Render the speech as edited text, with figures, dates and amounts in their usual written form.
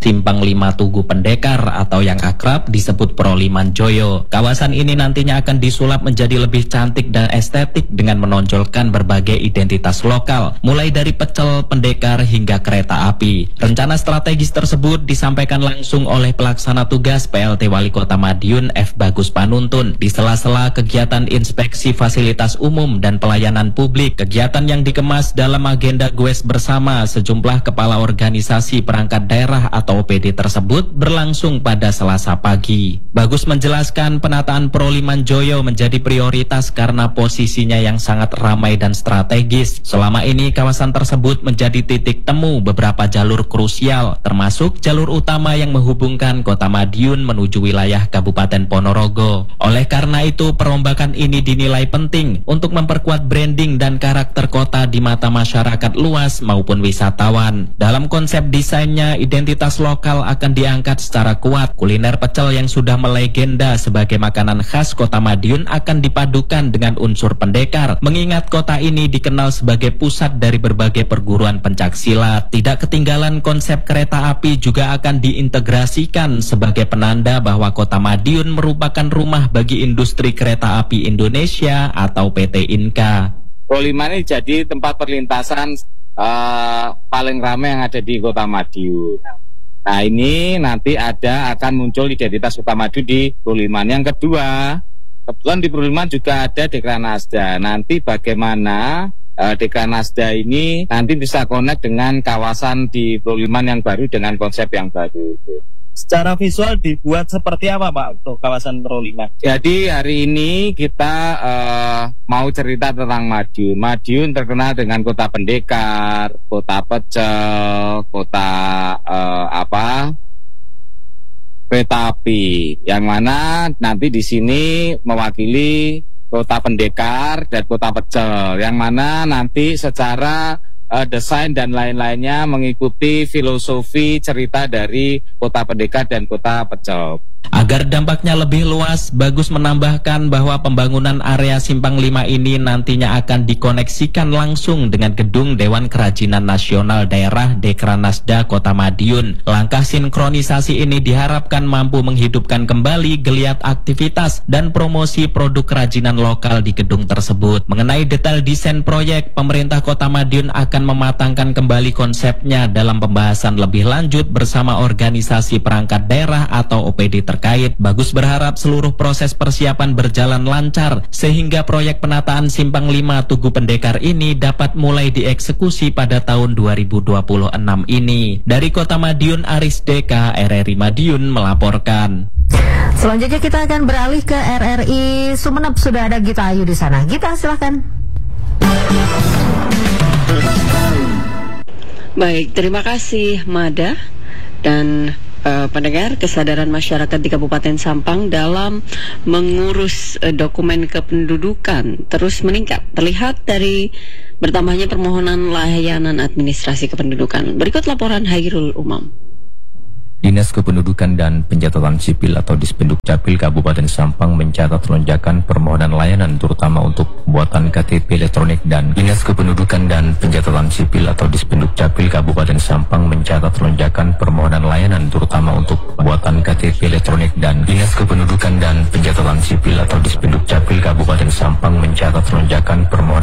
Simpang 5 Tugu Pendekar atau yang akrab disebut Proliman Joyo. Kawasan ini nantinya akan disulap menjadi lebih cantik dan estetik dengan menonjolkan berbagai identitas lokal, mulai dari pecel, pendekar hingga kereta api. Rencana strategis tersebut disampaikan langsung oleh pelaksana tugas PLT Wali Kota Madiun F. Bagus Panuntun di sela-sela kegiatan inspeksi fasilitas umum dan pelayanan publik. Kegiatan yang dikemas dalam agenda goes bersama sejumlah kepala organisasi perangkat daerah atau OPD tersebut berlangsung pada Selasa pagi. Bagus menjelaskan penataan Proliman Joyo menjadi prioritas karena posisinya yang sangat ramai dan strategis. Selama ini kawasan tersebut menjadi titik temu beberapa jalur krusial, termasuk jalur utama yang menghubungkan Kota Madiun menuju wilayah Kabupaten Ponorogo. Oleh karena itu, perombakan ini dinilai penting untuk memperkuat branding dan karakter kota di mata masyarakat luas maupun wisatawan. Dalam konsep desainnya, identitas lokal akan diangkat secara kuat. Kuliner pecel yang sudah melegenda sebagai makanan khas Kota Madiun akan dipadukan dengan unsur pendekar, mengingat kota ini dikenal sebagai pusat dari berbagai perguruan pencak silat. Tidak ketinggalan, konsep kereta api juga akan diintegrasikan sebagai penanda bahwa Kota Madiun merupakan rumah bagi industri kereta api Indonesia atau PT Inka. Proliman ini jadi tempat perlintasan paling ramai yang ada di Kota Madiun. Nah, ini nanti akan muncul identitas Kota Madiun di Proliman. Yang kedua, kebetulan di Proliman juga ada Dekranasda. Nanti bagaimana Dekranasda ini nanti bisa connect dengan kawasan di Proliman yang baru dengan konsep yang baru. Secara visual dibuat seperti apa Pak untuk kawasan Proliman? Jadi hari ini kita mau cerita tentang Madiun. Madiun terkenal dengan kota pendekar, kota pecel, kota kereta api. Yang mana nanti di sini mewakili kota pendekar dan kota pecel. Yang mana nanti secara desain dan lain-lainnya mengikuti filosofi cerita dari kota pendekar dan kota pecel. Agar dampaknya lebih luas, Bagus menambahkan bahwa pembangunan area Simpang 5 ini nantinya akan dikoneksikan langsung dengan gedung Dewan Kerajinan Nasional Daerah Dekranasda Kota Madiun. Langkah sinkronisasi ini diharapkan mampu menghidupkan kembali geliat aktivitas dan promosi produk kerajinan lokal di gedung tersebut. Mengenai detail desain proyek, pemerintah Kota Madiun akan mematangkan kembali konsepnya dalam pembahasan lebih lanjut bersama organisasi perangkat daerah atau OPD terkait. Bagus berharap seluruh proses persiapan berjalan lancar sehingga proyek penataan Simpang 5 Tugu Pendekar ini dapat mulai dieksekusi pada tahun 2026 ini. Dari Kota Madiun, Aris Deka, RRI Madiun melaporkan. Selanjutnya kita akan beralih ke RRI Sumeneb. Sudah ada Gita Ayu di sana. Gita, silakan. Baik, terima kasih Mada dan pendengar. Kesadaran masyarakat di Kabupaten Sampang dalam mengurus dokumen kependudukan terus meningkat, terlihat dari bertambahnya permohonan layanan administrasi kependudukan. Berikut laporan Hairul Umam. Dinas Kependudukan dan Pencatatan Sipil atau Dispenduk Capil Kabupaten Sampang mencatat lonjakan permohonan layanan terutama untuk pembuatan KTP elektronik. Dan Dinas Kependudukan dan Pencatatan Sipil atau Dispenduk Capil Kabupaten Sampang mencatat lonjakan permohonan layanan terutama untuk pembuatan KTP elektronik. Dan Dinas Kependudukan dan Pencatatan Sipil atau Dispenduk Capil Kabupaten Sampang mencatat lonjakan permohonan